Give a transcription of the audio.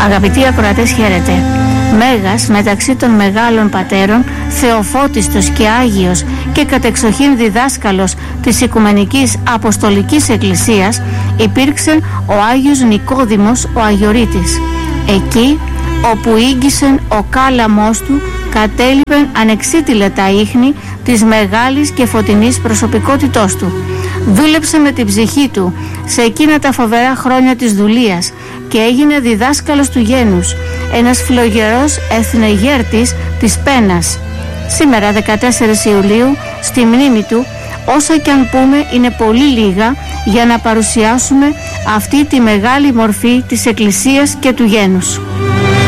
Αγαπητοί ακροατές, χαίρετε. Μέγας μεταξύ των μεγάλων πατέρων, θεοφώτιστος και άγιος και κατεξοχήν διδάσκαλος της Οικουμενικής Αποστολικής Εκκλησίας υπήρξε ο Άγιος Νικόδημος ο Αγιορείτης. Εκεί όπου ήγγισεν ο κάλαμός του κατέλειπεν ανεξίτηλα τα ίχνη της μεγάλης και φωτεινής προσωπικότητός του. Δούλεψε με την ψυχή του σε εκείνα τα φοβερά χρόνια της δουλείας και έγινε διδάσκαλος του γένους, ένας φιλογερός εθνεγέρτης της Πένας. Σήμερα 14 Ιουλίου στη μνήμη του, όσα κι αν πούμε είναι πολύ λίγα για να παρουσιάσουμε αυτή τη μεγάλη μορφή της Εκκλησίας και του γένους.